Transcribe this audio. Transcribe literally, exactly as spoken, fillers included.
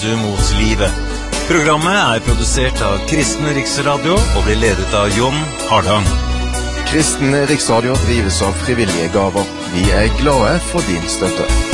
mot livet. Programmet er produsert av Kristen Riksradio og blir ledet av John Hardang. Kristen Riksradio drives av frivillige gaver. Vi er glade for din støtte.